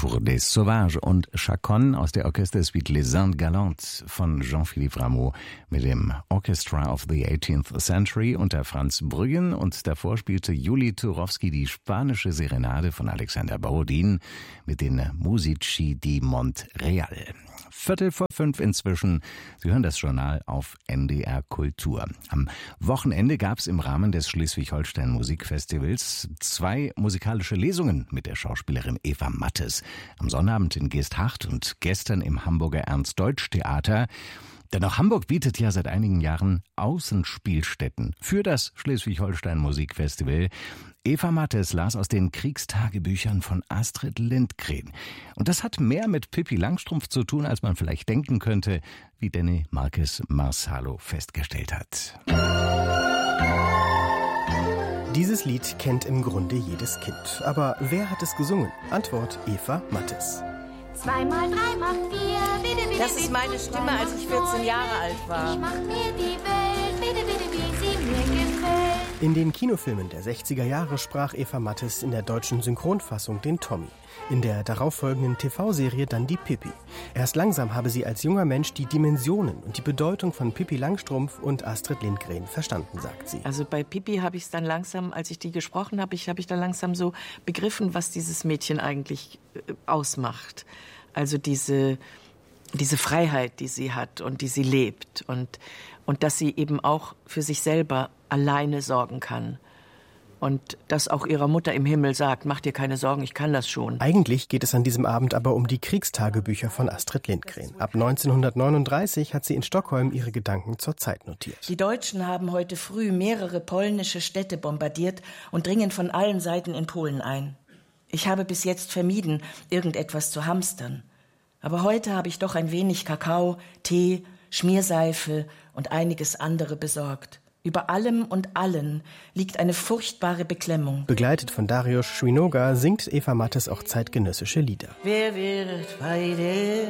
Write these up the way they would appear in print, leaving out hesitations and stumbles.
Pour des Sauvages und Chaconne aus der Orchestersuite Les Indes Galantes von Jean-Philippe Rameau mit dem Orchestra of the 18th Century unter Franz Brüggen, und davor spielte Juli Turowski die spanische Serenade von Alexander Borodin mit den Musici di Montreal. 4:45 inzwischen. Sie hören das Journal auf NDR Kultur. Am Wochenende gab es im Rahmen des Schleswig-Holstein Musikfestivals 2 musikalische Lesungen mit der Schauspielerin Eva Mattes. Am Sonnabend in Geesthacht und gestern im Hamburger Ernst-Deutsch-Theater. Denn auch Hamburg bietet ja seit einigen Jahren Außenspielstätten für das Schleswig-Holstein Musikfestival. Eva Mattes las aus den Kriegstagebüchern von Astrid Lindgren. Und das hat mehr mit Pippi Langstrumpf zu tun, als man vielleicht denken könnte, wie Danny Marquez Marsalo festgestellt hat. Dieses Lied kennt im Grunde jedes Kind. Aber wer hat es gesungen? Antwort: Eva Mattes. 2 mal 3 macht 4, bitte, bitte. Das ist meine Stimme, als ich 14 Jahre alt war. Ich mach mir die Welt, bitte, bitte, wie sie mir gefällt. In den Kinofilmen der 60er Jahre sprach Eva Mattes in der deutschen Synchronfassung den Tommy. In der darauffolgenden TV-Serie dann die Pippi. Erst langsam habe sie als junger Mensch die Dimensionen und die Bedeutung von Pippi Langstrumpf und Astrid Lindgren verstanden, sagt sie. Also bei Pippi habe ich es dann langsam, als ich die gesprochen habe, habe ich dann langsam so begriffen, was dieses Mädchen eigentlich ausmacht. Also diese Freiheit, die sie hat und die sie lebt und dass sie eben auch für sich selber alleine sorgen kann. Und dass auch ihrer Mutter im Himmel sagt, mach dir keine Sorgen, ich kann das schon. Eigentlich geht es an diesem Abend aber um die Kriegstagebücher von Astrid Lindgren. Ab 1939 hat sie in Stockholm ihre Gedanken zur Zeit notiert. Die Deutschen haben heute früh mehrere polnische Städte bombardiert und dringen von allen Seiten in Polen ein. Ich habe bis jetzt vermieden, irgendetwas zu hamstern. Aber heute habe ich doch ein wenig Kakao, Tee, Schmierseife und einiges andere besorgt. Über allem und allen liegt eine furchtbare Beklemmung. Begleitet von Dariusz Schwinoga singt Eva Mattes auch zeitgenössische Lieder. Wer wird bei der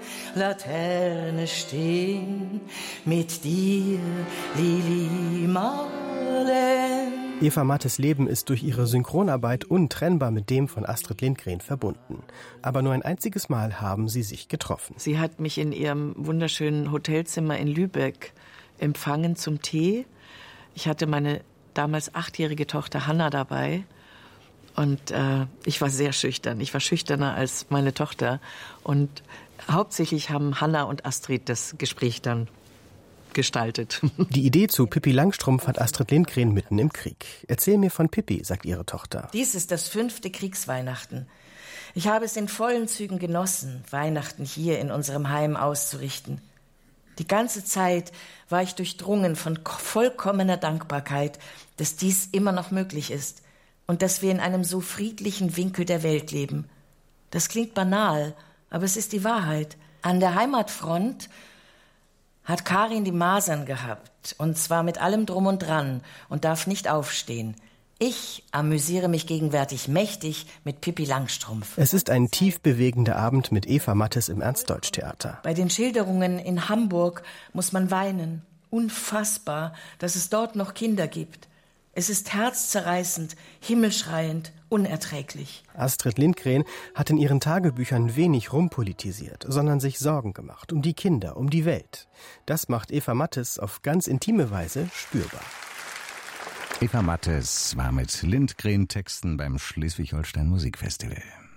Laterne stehen, mit dir, Lili Marleen? Eva Mattes Leben ist durch ihre Synchronarbeit untrennbar mit dem von Astrid Lindgren verbunden. Aber nur ein einziges Mal haben sie sich getroffen. Sie hat mich in ihrem wunderschönen Hotelzimmer in Lübeck empfangen zum Tee. Ich hatte meine damals 8-jährige Tochter Hanna dabei und ich war sehr schüchtern. Ich war schüchterner als meine Tochter und hauptsächlich haben Hanna und Astrid das Gespräch dann gestaltet. Die Idee zu Pippi Langstrumpf hat Astrid Lindgren mitten im Krieg. Erzähl mir von Pippi, sagt ihre Tochter. Dies ist das 5. Kriegsweihnachten. Ich habe es in vollen Zügen genossen, Weihnachten hier in unserem Heim auszurichten. Die ganze Zeit war ich durchdrungen von vollkommener Dankbarkeit, dass dies immer noch möglich ist und dass wir in einem so friedlichen Winkel der Welt leben. Das klingt banal, aber es ist die Wahrheit. An der Heimatfront hat Karin die Masern gehabt, und zwar mit allem Drum und Dran, und darf nicht aufstehen. Ich amüsiere mich gegenwärtig mächtig mit Pippi Langstrumpf. Es ist ein tief bewegender Abend mit Eva Mattes im Ernst-Deutsch-Theater. Bei den Schilderungen in Hamburg muss man weinen. Unfassbar, dass es dort noch Kinder gibt. Es ist herzzerreißend, himmelschreiend, unerträglich. Astrid Lindgren hat in ihren Tagebüchern wenig rumpolitisiert, sondern sich Sorgen gemacht um die Kinder, um die Welt. Das macht Eva Mattes auf ganz intime Weise spürbar. Eva Mattes war mit Lindgren-Texten beim Schleswig-Holstein Musikfestival.